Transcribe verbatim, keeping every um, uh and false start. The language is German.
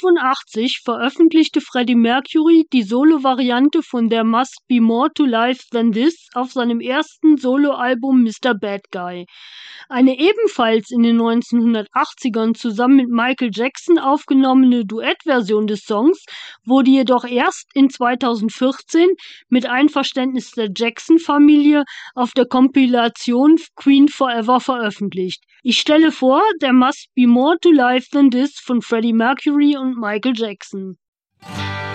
neunzehnhundertfünfundachtzig veröffentlichte Freddie Mercury die Solo-Variante von There Must Be More to Life Than This auf seinem ersten Soloalbum Mister Bad Guy. Eine ebenfalls in den neunzehnhundertachtzigern zusammen mit Michael Jackson aufgenommene Duettversion des Songs wurde jedoch erst in zweitausendvierzehn mit Einverständnis der Jackson-Familie auf der Kompilation Queen Forever veröffentlicht. Ich stelle vor There Must Be More to Life Than This von Freddie Mercury und Michael Jackson.